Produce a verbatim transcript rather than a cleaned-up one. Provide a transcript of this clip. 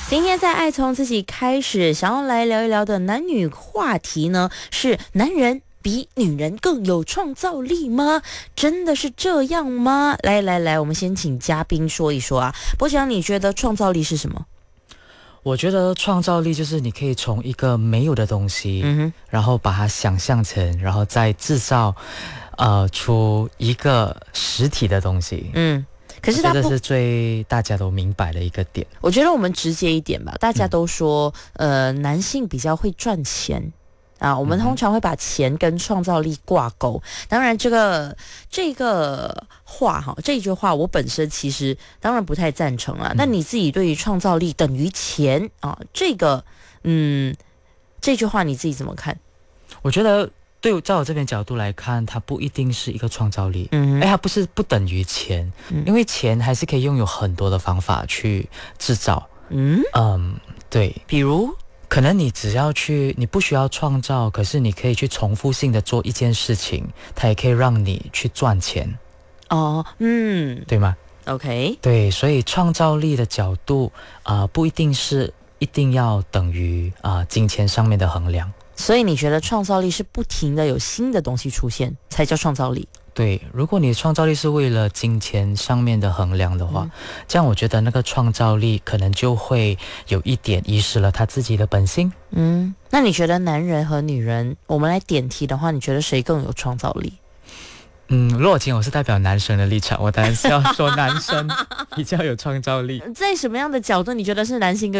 今天在爱从自己开始，想要来聊一聊的男女话题呢，是男人比女人更有创造力吗？真的是这样吗？来来来，我们先请嘉宾说一说啊。博翔，你觉得创造力是什么？ 我觉得创造力就是你可以从一个没有的东西，嗯哼，然后把它想象成，然后再制造，呃，出一个实体的东西。嗯。可是这是最大家都明白的一个点。 我觉得我们直接一点吧，大家都说，嗯、呃，男性比较会赚钱啊，我们通常会把钱跟创造力挂钩。当然，这个这个话哈，这句话我本身其实当然不太赞成啦。那、嗯、你自己对于创造力等于钱啊，这个嗯，这句话你自己怎么看？ 我觉得。对，在我这边角度来看，它不一定是一个创造力，嗯，哎，它不是不等于钱，嗯，因为钱还是可以拥有很多的方法去制造，嗯嗯，对， 比如可能你只要去，你不需要创造，可是你可以去重复性的做一件事情，它也可以让你去赚钱， 哦，嗯， 对吗 ？OK， 对，所以创造力的角度啊、呃，不一定是一定要等于啊、呃、金钱上面的衡量。 所以你觉得创造力是不停的有新的东西出现才叫创造力？ 对，如果你的创造力是为了金钱上面的衡量的话，嗯、这样我觉得那个创造力可能就会有一点遗失了他自己的本性。 嗯，那你觉得男人和女人，我们来点题的话，你觉得谁更有创造力？ 嗯，如果今天我是代表男生的立场，我当然是要说男生比较有创造力。 在什么样的角度，你觉得是男性更